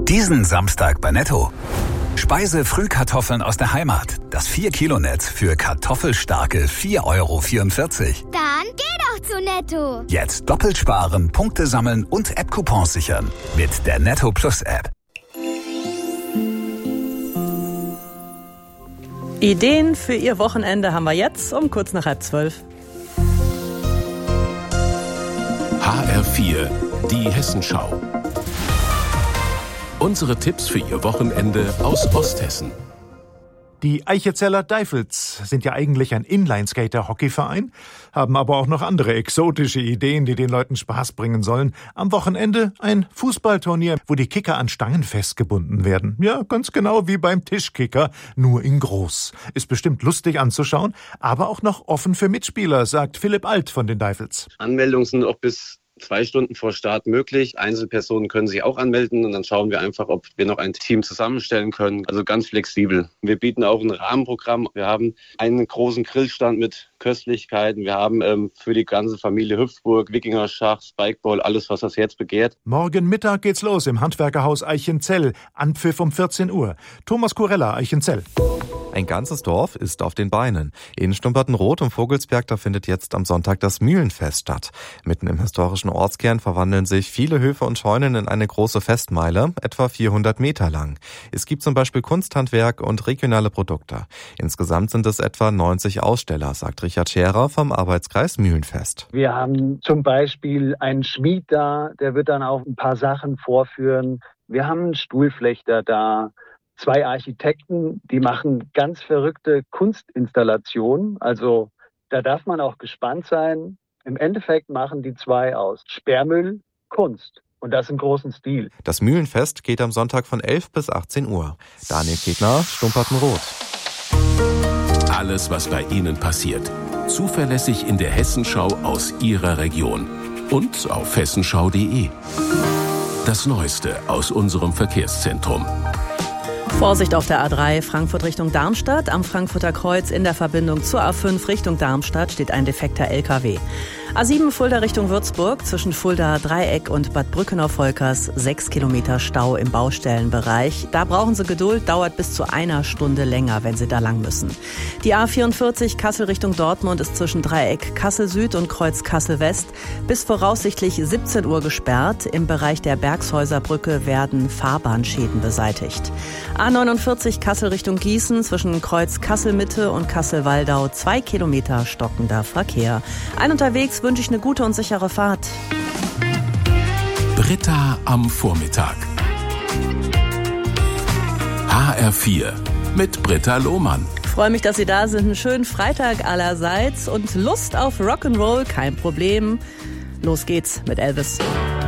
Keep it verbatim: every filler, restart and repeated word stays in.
Diesen Samstag bei Netto. Speise-Frühkartoffeln aus der Heimat. Das vier Kilo Netz für kartoffelstarke vier Euro vierundvierzig. Dann geh doch zu Netto. Jetzt doppelt sparen, Punkte sammeln und App-Coupons sichern. Mit der Netto Plus App. Ideen für Ihr Wochenende haben wir jetzt um kurz nach halb zwölf. H R vier, die Hessenschau. Unsere Tipps für Ihr Wochenende aus Osthessen. Die Eichezeller Deifels sind ja eigentlich ein Inlineskater-Hockeyverein, haben aber auch noch andere exotische Ideen, die den Leuten Spaß bringen sollen. Am Wochenende ein Fußballturnier, wo die Kicker an Stangen festgebunden werden. Ja, ganz genau wie beim Tischkicker, nur in groß. Ist bestimmt lustig anzuschauen, aber auch noch offen für Mitspieler, sagt Philipp Alt von den Deifels. Anmeldungen sind auch bis zwei Stunden vor Start möglich. Einzelpersonen können sich auch anmelden und dann schauen wir einfach, ob wir noch ein Team zusammenstellen können. Also ganz flexibel. Wir bieten auch ein Rahmenprogramm. Wir haben einen großen Grillstand mit Köstlichkeiten. Wir haben ähm, für die ganze Familie Hüpfburg, Wikingerschach, Spikeball, alles, was das Herz begehrt. Morgen Mittag geht's los im Handwerkerhaus Eichenzell. Anpfiff um vierzehn Uhr. Thomas Kurella, Eichenzell. Ein ganzes Dorf ist auf den Beinen. In Stumpertenrot und Vogelsberg, da findet jetzt am Sonntag das Mühlenfest statt. Mitten im historischen Ortskern verwandeln sich viele Höfe und Scheunen in eine große Festmeile, etwa vierhundert Meter lang. Es gibt zum Beispiel Kunsthandwerk und regionale Produkte. Insgesamt sind es etwa neunzig Aussteller, sagt Richard Scherer vom Arbeitskreis Mühlenfest. Wir haben zum Beispiel einen Schmied da, der wird dann auch ein paar Sachen vorführen. Wir haben einen Stuhlflechter da. Zwei Architekten, die machen ganz verrückte Kunstinstallationen. Also da darf man auch gespannt sein. Im Endeffekt machen die zwei aus Sperrmüll Kunst. Und das im großen Stil. Das Mühlenfest geht am Sonntag von elf bis achtzehn Uhr. Daniel Ketner, Stumpertenrot. Alles, was bei Ihnen passiert. Zuverlässig in der Hessenschau aus Ihrer Region. Und auf hessenschau punkt de. Das Neueste aus unserem Verkehrszentrum. Vorsicht auf der A drei Frankfurt Richtung Darmstadt. Am Frankfurter Kreuz in der Verbindung zur A fünf Richtung Darmstadt steht ein defekter L K W. A sieben Fulda Richtung Würzburg zwischen Fulda Dreieck und Bad Brückenau-Volkers sechs Kilometer Stau im Baustellenbereich. Da brauchen Sie Geduld, dauert bis zu einer Stunde länger, wenn Sie da lang müssen. Die A vierundvierzig Kassel Richtung Dortmund ist zwischen Dreieck Kassel Süd und Kreuz Kassel West bis voraussichtlich siebzehn Uhr gesperrt. Im Bereich der Bergshäuserbrücke werden Fahrbahnschäden beseitigt. A neunundvierzig Kassel Richtung Gießen zwischen Kreuz Kassel Mitte und Kassel Waldau zwei Kilometer stockender Verkehr. Ein unterwegs wünsche ich eine gute und sichere Fahrt. Britta am Vormittag. H R vier mit Britta Lohmann. Ich freue mich, dass Sie da sind. Einen schönen Freitag allerseits und Lust auf Rock'n'Roll, kein Problem. Los geht's mit Elvis.